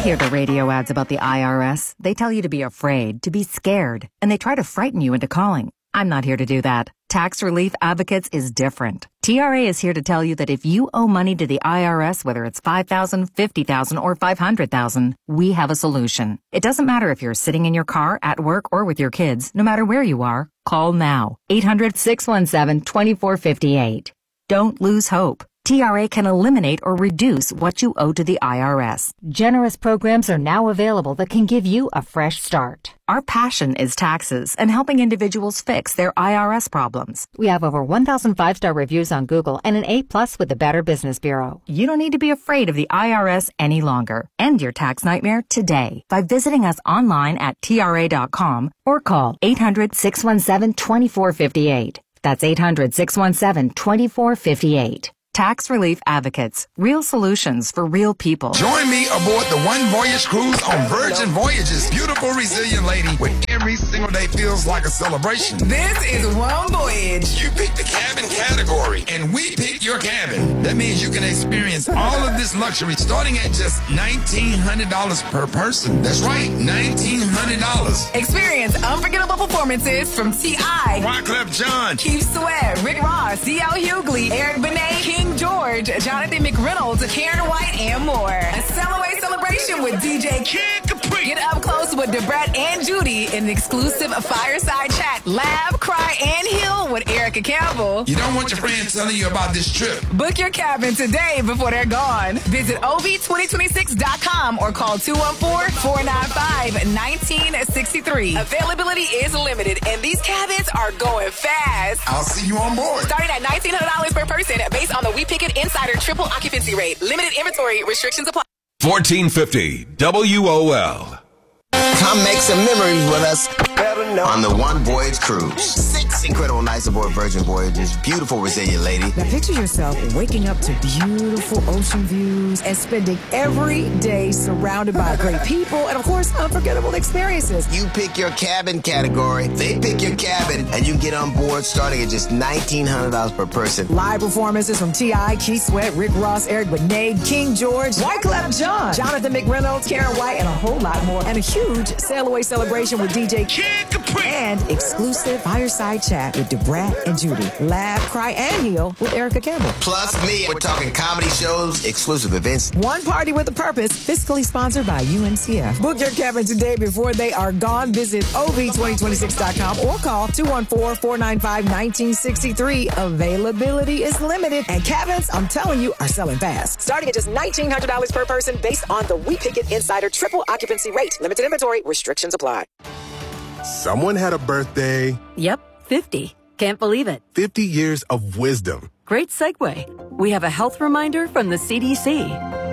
hear the radio ads about the IRS. They tell you to be afraid, to be scared, and they try to frighten you into calling. I'm not here to do that. Tax Relief Advocates is different. TRA is here to tell you that if you owe money to the IRS, whether it's $5,000, $50,000, or $500,000, we have a solution. It doesn't matter if you're sitting in your car, at work, or with your kids. No matter where you are, call now. 800-617-2458. Don't lose hope. TRA can eliminate or reduce what you owe to the IRS. Generous programs are now available that can give you a fresh start. Our passion is taxes and helping individuals fix their IRS problems. We have over 1,000 5-star reviews on Google and an A+ with the Better Business Bureau. You don't need to be afraid of the IRS any longer. End your tax nightmare today by visiting us online at TRA.com or call 800-617-2458. That's 800-617-2458. Tax Relief Advocates. Real solutions for real people. Join me aboard the One Voyage cruise on Virgin Voyages. Beautiful, resilient lady where every single day feels like a celebration. This is One Voyage. You pick the cabin category, and we pick your cabin. That means you can experience all of this luxury starting at just $1,900 per person. That's right, $1,900. Experience unforgettable performances from T.I., Wyclef Jean, Keith Sweat, Rick Ross, D.L. Hughley, Eric Benet, King George, Jonathan McReynolds, Karen White, and more. A Cellaway celebration with DJ Kid Capri. Get up close with Debrat and Judy in an exclusive fireside chat. Laugh, cry, and heal with Erica Campbell. You don't want your friends telling you about this trip. Book your cabin today before they're gone. Visit OV2026.com or call 214-495-1963. Availability is limited, and these cabins are going fast. I'll see you on board. Starting at $1,900 per person based on the We Pick It Insider triple occupancy rate. Limited inventory restrictions apply. 1450 WOL. Come make some memories with us on the One Voyage cruise. 6 incredible nights aboard Virgin Voyages. Beautiful, resilient lady. Now picture yourself waking up to beautiful ocean views and spending every day surrounded by great people and, of course, unforgettable experiences. You pick your cabin category, they pick your cabin, and you can get on board starting at just $1,900 per person. Live performances from T.I., Keith Sweat, Rick Ross, Eric Benet, King George, Wyclef Jean, Jonathan McReynolds, Karen White, and a whole lot more. And a huge sail-away celebration with DJ Kid Capri. And exclusive fireside chat with Debrat and Judy. Laugh, cry, and heal with Erica Campbell. Plus me. We're talking comedy shows, exclusive events. One party with a purpose. Fiscally sponsored by UNCF. Book your cabin today before they are gone. Visit OV2026.com or call 214-495-1963. Availability is limited. And cabins, I'm telling you, are selling fast. Starting at just $1,900 per person based on the We Pick It Insider triple occupancy rate. Limited inventory. Restrictions apply. Someone had a birthday. Yep, 50. Can't believe it. 50 years of wisdom. Great segue. We have a health reminder from the CDC.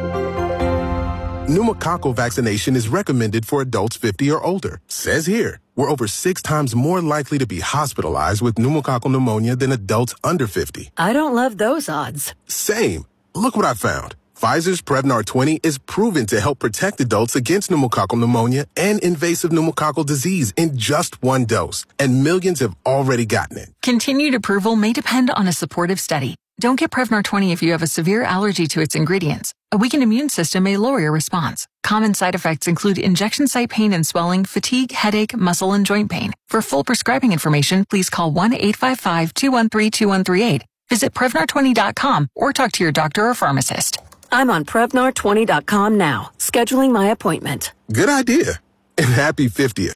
Pneumococcal vaccination is recommended for adults 50 or older. Says here, we're over 6 times more likely to be hospitalized with pneumococcal pneumonia than adults under 50. I don't love those odds. Same. Look what I found. Pfizer's Prevnar 20 is proven to help protect adults against pneumococcal pneumonia and invasive pneumococcal disease in just 1 dose, and millions have already gotten it. Continued approval may depend on a supportive study. Don't get Prevnar 20 if you have a severe allergy to its ingredients. A weakened immune system may lower your response. Common side effects include injection site pain and swelling, fatigue, headache, muscle, and joint pain. For full prescribing information, please call 1-855-213-2138. Visit Prevnar20.com or talk to your doctor or pharmacist. I'm on Prevnar20.com now, scheduling my appointment. Good idea. And happy 50th.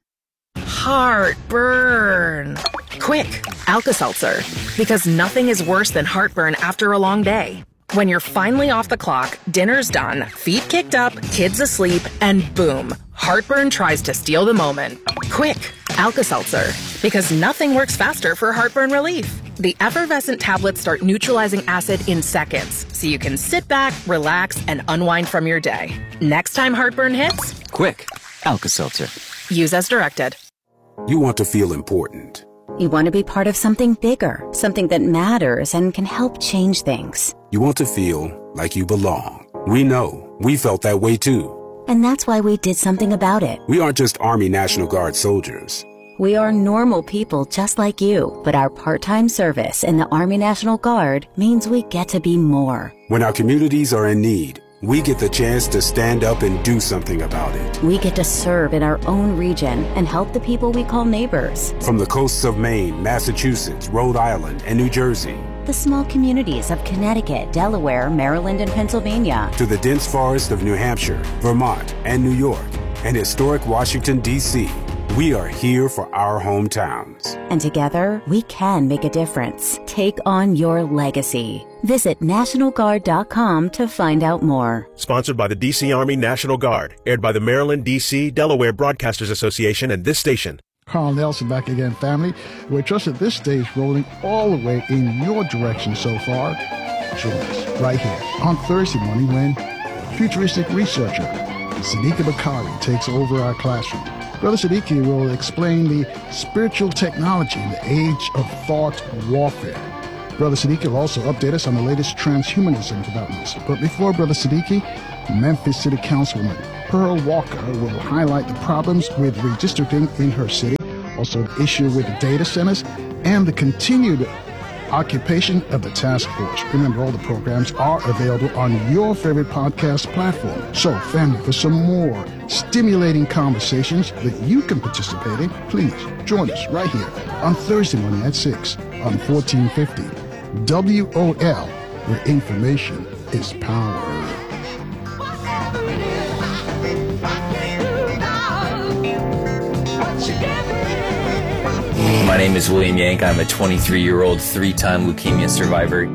Heartburn. Quick, Alka-Seltzer. Because nothing is worse than heartburn after a long day. When you're finally off the clock, dinner's done, feet kicked up, kids asleep, and boom, heartburn tries to steal the moment. Quick, Alka-Seltzer. Because nothing works faster for heartburn relief. The effervescent tablets start neutralizing acid in seconds, so you can sit back, relax, and unwind from your day. Next time heartburn hits, quick, Alka-Seltzer. Use as directed. You want to feel important. You want to be part of something bigger, something that matters and can help change things. You want to feel like you belong. We know. We felt that way too. And that's why we did something about it. We aren't just Army National Guard soldiers. We are normal people just like you, but our part-time service in the Army National Guard means we get to be more. When our communities are in need, we get the chance to stand up and do something about it. We get to serve in our own region and help the people we call neighbors. From the coasts of Maine, Massachusetts, Rhode Island, and New Jersey, the small communities of Connecticut, Delaware, Maryland, and Pennsylvania, to the dense forest of New Hampshire, Vermont, and New York, and historic Washington, D.C., we are here for our hometowns. And together, we can make a difference. Take on your legacy. Visit NationalGuard.com to find out more. Sponsored by the D.C. Army National Guard. Aired by the Maryland, D.C., Delaware Broadcasters Association and this station. Carl Nelson back again, family. We're just at this stage rolling all the way in your direction so far. Join us right here on Thursday morning when futuristic researcher Siddiqui Bakari takes over our classroom. Brother Siddiqui will explain the spiritual technology in the age of thought warfare. Brother Siddiqui will also update us on the latest transhumanism developments. But before Brother Siddiqui, Memphis City Councilwoman Pearl Walker will highlight the problems with redistricting in her city, also the issue with the data centers, and the continued occupation of the task force. Remember, all the programs are available on your favorite podcast platform. So, family, for some more stimulating conversations that you can participate in, please join us right here on Thursday morning at 6 on 1450 WOL, where information is power. My name is William Yank. I'm a 23-year-old, 3-time leukemia survivor.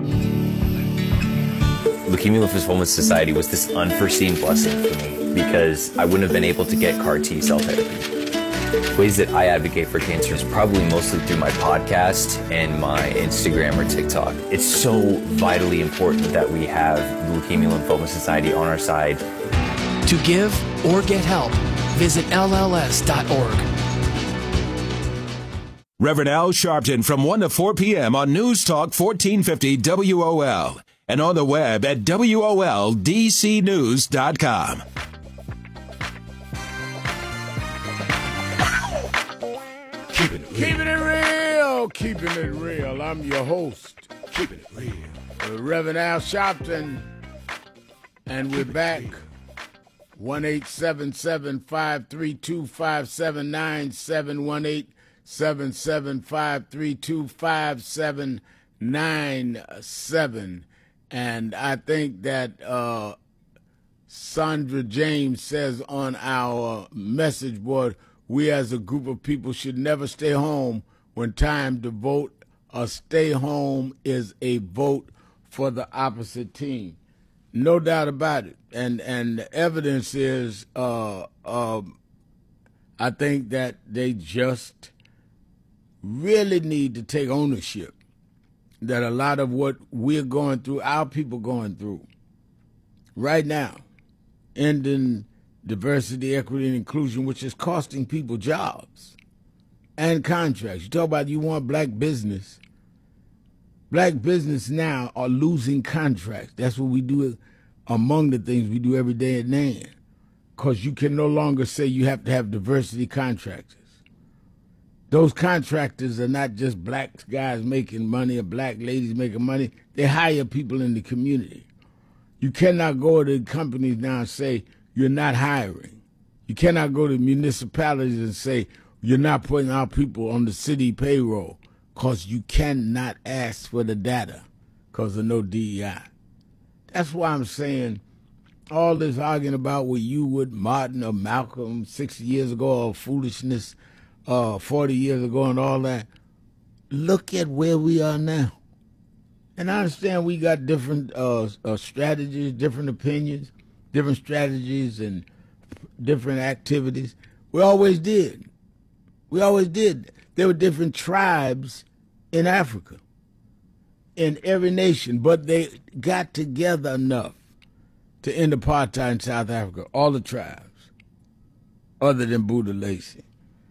Leukemia Lymphoma Society was this unforeseen blessing for me because I wouldn't have been able to get CAR T-cell therapy. Ways that I advocate for cancer is probably mostly through my podcast and my Instagram or TikTok. It's so vitally important that we have the Leukemia Lymphoma Society on our side. To give or get help, visit LLS.org. Reverend Al Sharpton from 1 to 4 p.m. on News Talk 1450 WOL and on the web at WOLDCnews.com. Keeping it real. Keeping it real. I'm your host. Keeping it real. Reverend Al Sharpton. And we're back. 1-877-532-5797. 775-325-5797. And I think that Sandra James says on our message board, we as a group of people should never stay home when time to vote. A stay home is a vote for the opposite team. No doubt about it. And the evidence is I think that they just really need to take ownership that a lot of what we're going through, our people going through right now, ending diversity, equity, and inclusion, which is costing people jobs and contracts. You talk about you want black business. Black business now are losing contracts. That's what we do among the things we do every day at NAN, because you can no longer say you have to have diversity contractors. Those contractors are not just black guys making money or black ladies making money. They hire people in the community. You cannot go to companies now and say you're not hiring. You cannot go to municipalities and say you're not putting our people on the city payroll, because you cannot ask for the data because of no DEI. That's why I'm saying all this arguing about what you would Martin or Malcolm 60 years ago or foolishness 40 years ago and all that. Look at where we are now. And I understand we got different strategies, different opinions, different strategies and different activities. We always did. We always did. There were different tribes in Africa, in every nation, but they got together enough to end apartheid in South Africa, all the tribes, other than Buddha Lacy.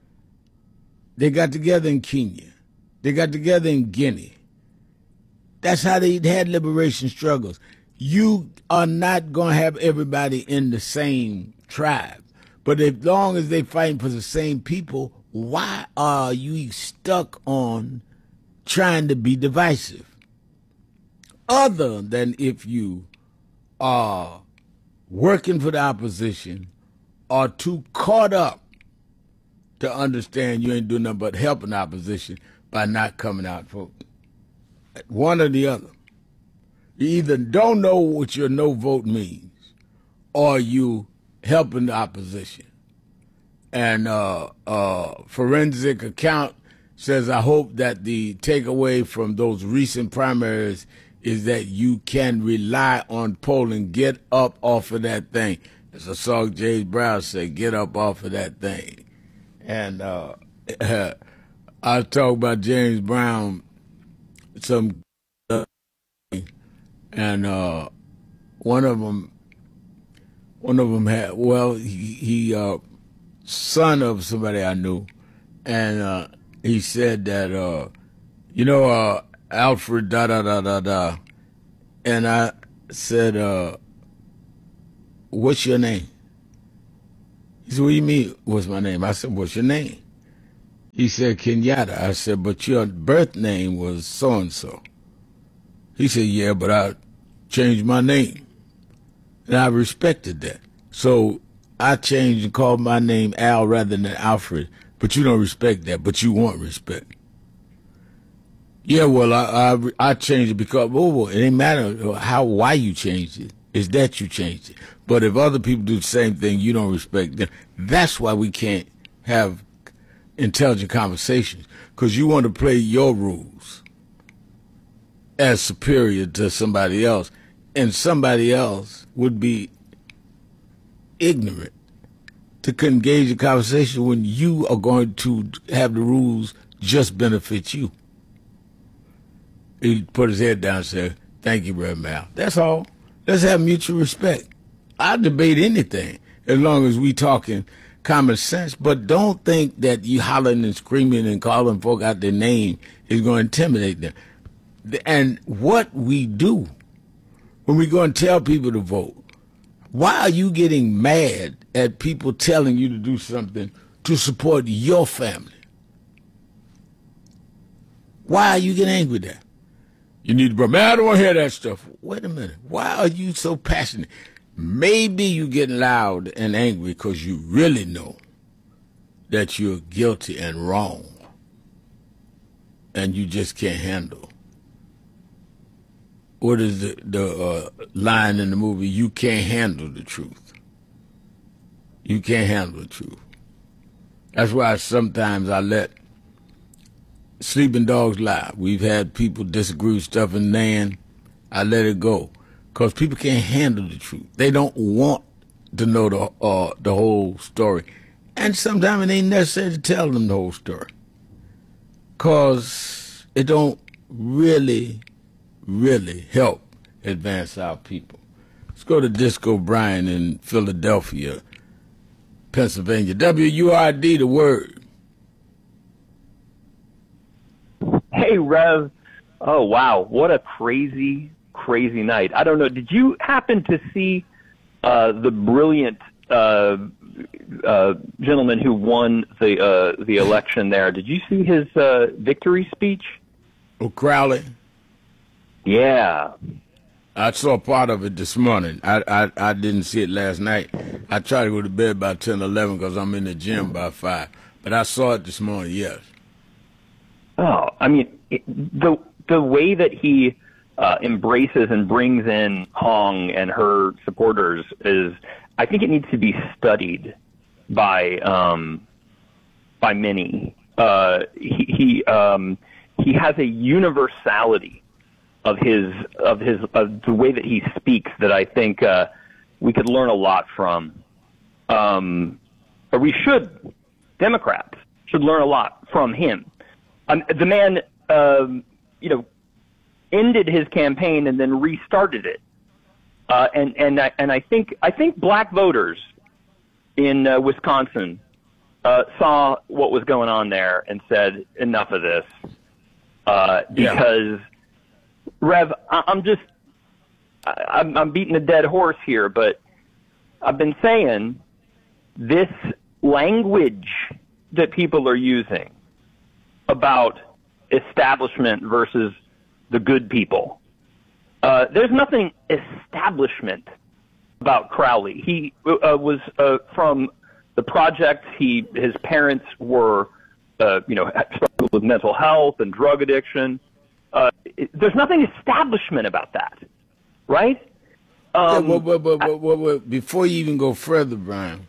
They got together in Kenya. They got together in Guinea. That's how they had liberation struggles. You are not going to have everybody in the same tribe. But as long as they're fighting for the same people, why are you stuck on trying to be divisive? Other than if you are working for the opposition or too caught up to understand you ain't doing nothing but helping the opposition by not coming out voting. One or the other. You either don't know what your no vote means or you helping the opposition. And forensic account says, I hope that the takeaway from those recent primaries is that you can rely on polling. Get up off of that thing. As I saw James Brown say, get up off of that thing. And I talk about James Brown, and one of them had, well, he son of somebody I knew, and he said that, Alfred da-da-da-da-da, and I said, what's your name? He said, what do you mean, what's my name? I said, what's your name? He said, Kenyatta. I said, but your birth name was so-and-so. He said, yeah, but I changed my name. And I respected that. So I changed and called my name Al rather than Alfred. But you don't respect that, but you want respect. Yeah, well, I changed it because, it ain't matter why you changed it. It's that you changed it. But if other people do the same thing, you don't respect them. That's why we can't have intelligent conversations, because you want to play your rules as superior to somebody else, and somebody else would be ignorant to engage in conversation when you are going to have the rules just benefit you. He put his head down and said, thank you, Brother Mal. That's all. Let's have mutual respect. I'll debate anything as long as we talking common sense, but don't think that you hollering and screaming and calling folk out their name is going to intimidate them. And what we do when we go and tell people to vote, why are you getting mad at people telling you to do something to support your family? Why are you getting angry at that? You need to, man, I don't want to hear that stuff. Wait a minute. Why are you so passionate? Maybe you get loud and angry because you really know that you're guilty and wrong, and you just can't handle. What is the line in the movie? You can't handle the truth. You can't handle the truth. That's why sometimes I let sleeping dogs lie. We've had people disagree with stuff, and then I let it go. Because people can't handle the truth. They don't want to know the whole story. And sometimes it ain't necessary to tell them the whole story. Because it don't really help advance our people. Let's go to Disco Brian in Philadelphia, Pennsylvania. WURD, the word. Hey, Rev. Oh, wow. What a crazy night. I don't know. Did you happen to see the brilliant gentleman who won the election there? Did you see his victory speech? Oh, Crowley? Yeah. I saw part of it this morning. I didn't see it last night. I try to go to bed by 10, 11 because I'm in the gym by 5. But I saw it this morning, yes. Oh, I mean, the way that he embraces and brings in Hong and her supporters is, I think it needs to be studied by many. He has a universality of the way that he speaks that I think we could learn a lot from. Or we should, Democrats should learn a lot from him. The man, ended his campaign and then restarted it. And I think black voters in Wisconsin saw what was going on there and said, enough of this. Because, Rev, I'm beating a dead horse here, but I've been saying this language that people are using about establishment versus the good people. There's nothing establishment about Crowley. He was from the projects. His parents were, struggled with mental health and drug addiction. There's nothing establishment about that, right? Before you even go further, Brian,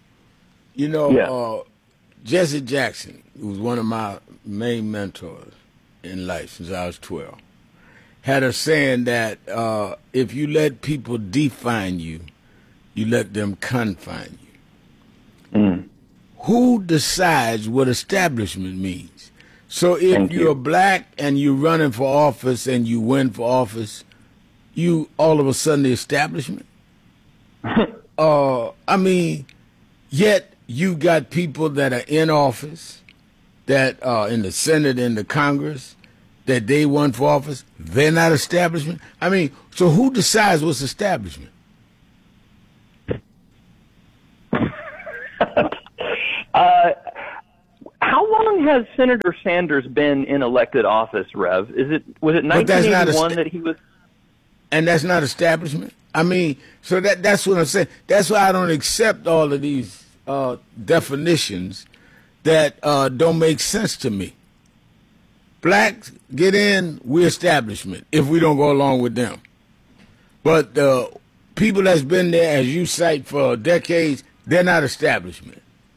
Jesse Jackson, who was one of my main mentors in life since I was 12, had a saying that if you let people define you, you let them confine you. Mm. Who decides what establishment means? So if you're black and you're running for office and you win for office, you all of a sudden the establishment? Yet you got people that are in office, that are in the Senate and the Congress, that they won for office, they're not establishment? So who decides what's establishment? How long has Senator Sanders been in elected office, Rev? Was it 1981 that he was? And that's not establishment? So that's what I'm saying. That's why I don't accept all of these definitions that don't make sense to me. Blacks get in, we're establishment if we don't go along with them. But people that's been there, as you cite, for decades, they're not establishment.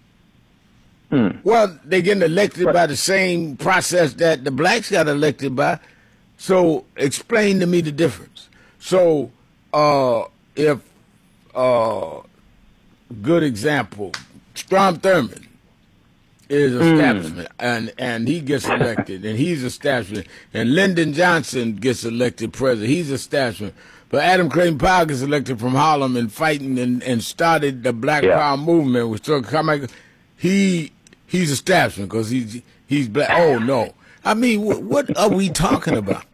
Well, they're getting elected by the same process that the blacks got elected by. So explain to me the difference. So if good example, Strom Thurmond is establishment, and he gets elected, and he's establishment, and Lyndon Johnson gets elected president, he's establishment. But Adam Clayton Powell gets elected from Harlem and fighting and started the Black Power movement, which took he's establishment because he's black. Oh no! What are we talking about?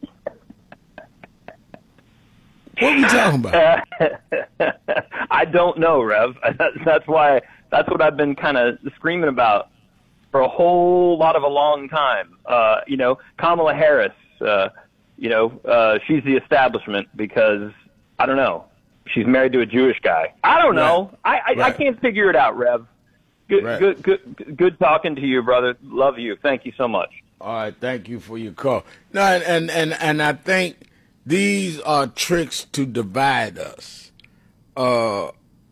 What are we talking about? I don't know, Rev. That's what I've been kind of screaming about for a long time. Kamala Harris, she's the establishment because, I don't know, she's married to a Jewish guy. I don't know. I can't figure it out, Rev. Good talking to you, brother. Love you. Thank you so much. All right, thank you for your call. No, and I think these are tricks to divide us. The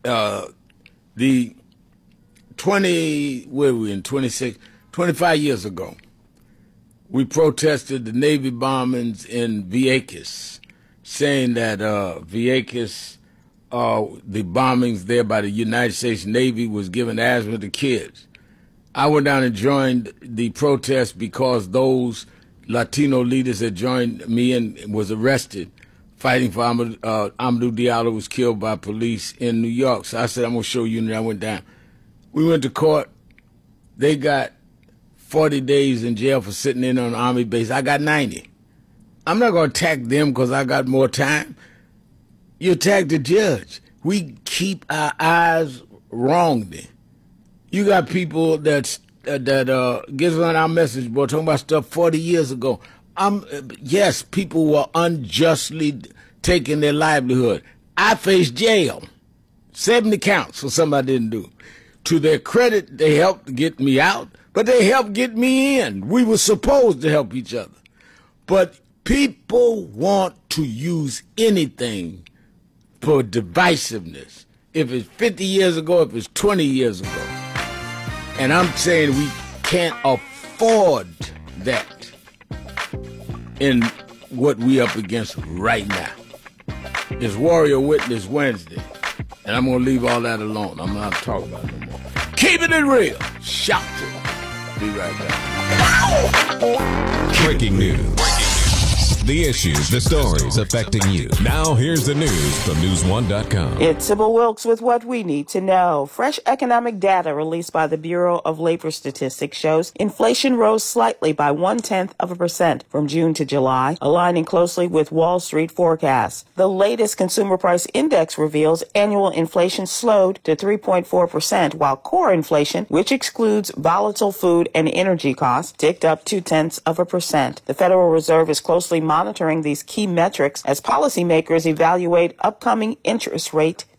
25 years ago, we protested the Navy bombings in Vieques, saying that Vieques, the bombings there by the United States Navy was giving asthma to kids. I went down and joined the protest because those Latino leaders that joined me and was arrested fighting for Amadou Diallo was killed by police in New York. So I said, I'm going to show you, and I went down. We went to court. They got 40 days in jail for sitting in on an Army base. I got 90. I'm not going to attack them because I got more time. You attack the judge. We keep our eyes wrong then. You got people that gets on our message board talking about stuff 40 years ago. Yes, people were unjustly taking their livelihood. I faced jail, 70 counts for something I didn't do. To their credit, they helped get me out, but they helped get me in. We were supposed to help each other. But people want to use anything for divisiveness. If it's 50 years ago, if it's 20 years ago. And I'm saying we can't afford that in what we up against right now. It's Warrior Witness Wednesday, and I'm going to leave all that alone. I'm not talking about it no more. Keeping it real. Shout to it. Be right back. Breaking news. The issues, the stories affecting you. Now here's the news from News1.com. It's Sybil Wilkes with what we need to know. Fresh economic data released by the Bureau of Labor Statistics shows inflation rose slightly by 0.1% from June to July, aligning closely with Wall Street forecasts. The latest consumer price index reveals annual inflation slowed to 3.4%, while core inflation, which excludes volatile food and energy costs, ticked up 0.2%. The Federal Reserve is closely monitoring these key metrics as policymakers evaluate upcoming interest rate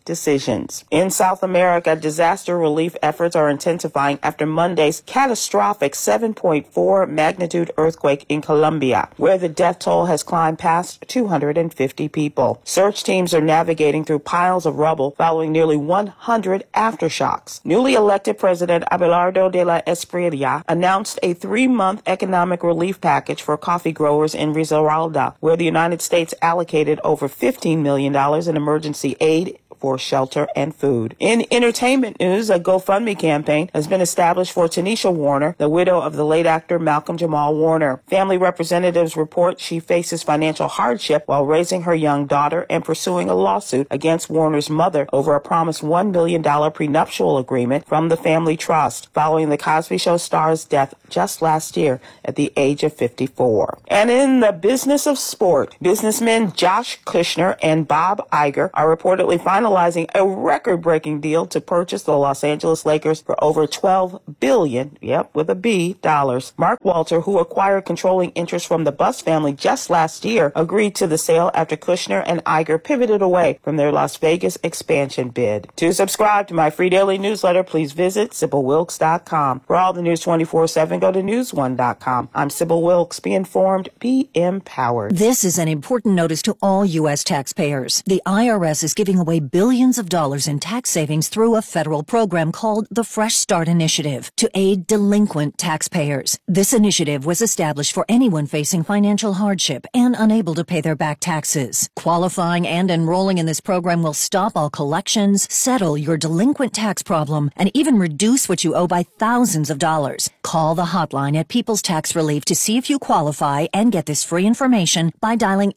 decisions. In South America, disaster relief efforts are intensifying after Monday's catastrophic 7.4 magnitude earthquake in Colombia, where the death toll has climbed past 250 people. Search teams are navigating through piles of rubble following nearly 100 aftershocks. Newly elected President Abelardo de la Espriella announced a 3-month economic relief package for coffee growers in Risaralda, where the United States allocated over $15 million in emergency aid for shelter and food. In entertainment news, a GoFundMe campaign has been established for Tanisha Warner, the widow of the late actor Malcolm Jamal Warner. Family representatives report she faces financial hardship while raising her young daughter and pursuing a lawsuit against Warner's mother over a promised $1 million prenuptial agreement from the family trust following the Cosby Show star's death just last year at the age of 54. And in the business of sport, businessmen Josh Kushner and Bob Iger are reportedly finalizing a record-breaking deal to purchase the Los Angeles Lakers for over $12 billion, with a B, dollars. Mark Walter, who acquired controlling interest from the Buss family just last year, agreed to the sale after Kushner and Iger pivoted away from their Las Vegas expansion bid. To subscribe to my free daily newsletter, please visit SybylWilkes.com. For all the news 24/7, go to News1.com. I'm Sybil Wilkes. Be informed, be empowered. This is an important notice to all U.S. taxpayers. The IRS is giving away billions of dollars in tax savings through a federal program called the Fresh Start Initiative to aid delinquent taxpayers. This initiative was established for anyone facing financial hardship and unable to pay their back taxes. Qualifying and enrolling in this program will stop all collections, settle your delinquent tax problem, and even reduce what you owe by thousands of dollars. Call the hotline at People's Tax Relief to see if you qualify and get this free information by dialing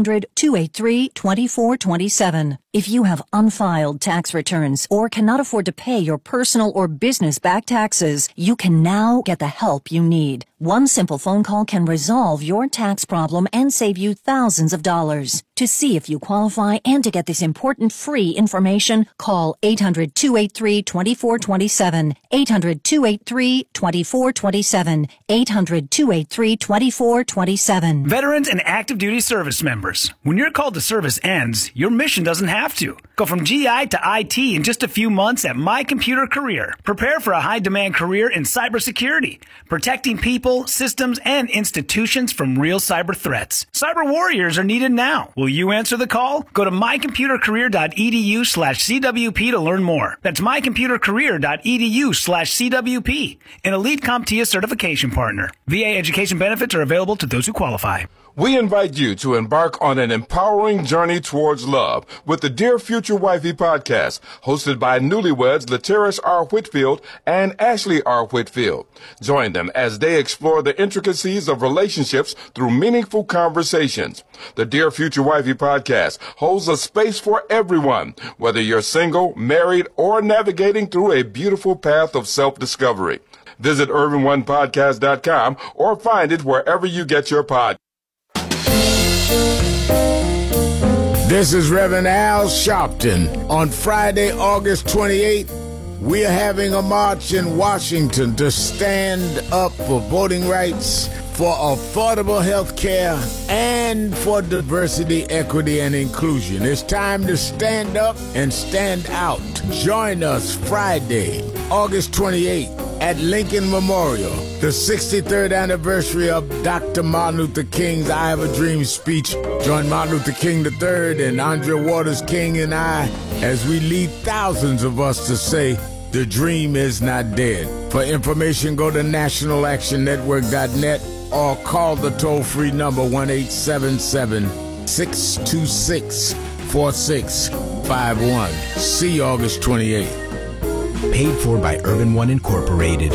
800-283-2427. If you have unfiled tax returns or cannot afford to pay your personal or business back taxes, you can now get the help you need. One simple phone call can resolve your tax problem and save you thousands of dollars. To see if you qualify and to get this important free information, call 800-283-2427, 800-283-2427, 800-283-2427. Veterans and active duty service members, when your call to service ends, your mission doesn't have to. Go from GI to IT in just a few months at My Computer Career. Prepare for a high-demand career in cybersecurity, protecting people, systems, and institutions from real cyber threats. Cyber warriors are needed now. Will you answer the call? Go to mycomputercareer.edu/CWP to learn more. That's mycomputercareer.edu/CWP, an elite CompTIA certification partner. VA education benefits are available to those who qualify. We invite you to embark on an empowering journey towards love with the Dear Future Wifey podcast, hosted by newlyweds Lateris R. Whitfield and Ashley R. Whitfield. Join them as they explore the intricacies of relationships through meaningful conversations. The Dear Future Wifey podcast holds a space for everyone, whether you're single, married, or navigating through a beautiful path of self-discovery. Visit UrbanOnePodcast.com or find it wherever you get your podcast. This is Reverend Al Sharpton. On Friday, August 28th, we are having a march in Washington to stand up for voting rights, for affordable health care, and for diversity, equity, and inclusion. It's time to stand up and stand out. Join us Friday, August 28th at Lincoln Memorial, the 63rd anniversary of Dr. Martin Luther King's I Have a Dream speech. Join Martin Luther King III and Andrea Waters King and I as we lead thousands of us to say, the dream is not dead. For information, go to nationalactionnetwork.net or call the toll-free number 1-877-626-4651. See you August 28th. Paid for by Urban One Incorporated.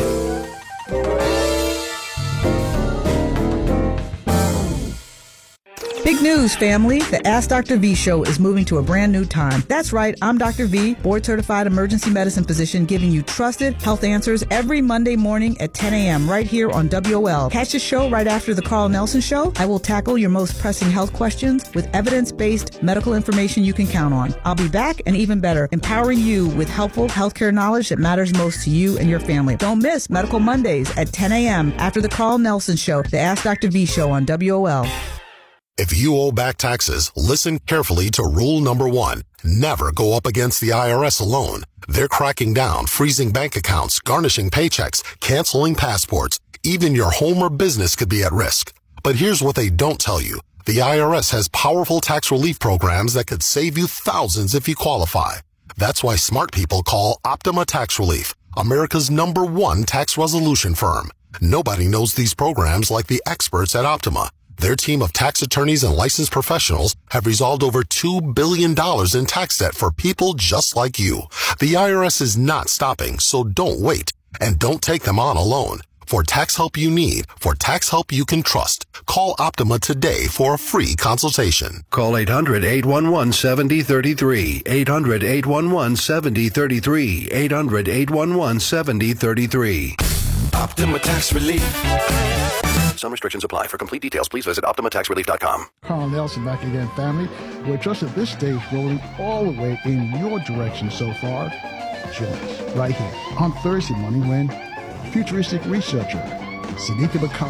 Big news, family. The Ask Dr. V show is moving to a brand new time. That's right. I'm Dr. V, board-certified emergency medicine physician, giving you trusted health answers every Monday morning at 10 a.m. right here on WOL. Catch the show right after the Carl Nelson Show. I will tackle your most pressing health questions with evidence-based medical information you can count on. I'll be back, and even better, empowering you with helpful healthcare knowledge that matters most to you and your family. Don't miss Medical Mondays at 10 a.m. after the Carl Nelson Show, the Ask Dr. V show on WOL. If you owe back taxes, listen carefully to rule number 1. Never go up against the IRS alone. They're cracking down, freezing bank accounts, garnishing paychecks, canceling passports. Even your home or business could be at risk. But here's what they don't tell you. The IRS has powerful tax relief programs that could save you thousands if you qualify. That's why smart people call Optima Tax Relief, America's #1 tax resolution firm. Nobody knows these programs like the experts at Optima. Their team of tax attorneys and licensed professionals have resolved over $2 billion in tax debt for people just like you. The IRS is not stopping, so don't wait. And don't take them on alone. For tax help you need, for tax help you can trust, call Optima today for a free consultation. Call 800-811-7033. 800-811-7033. 800-811-7033. Optima Tax Relief. Some restrictions apply. For complete details, please visit OptimaTaxRelief.com. Carl Nelson back again, family. We're just at this stage rolling all the way in your direction so far. Join us right here on Thursday morning when futuristic researcher Sanika Bakan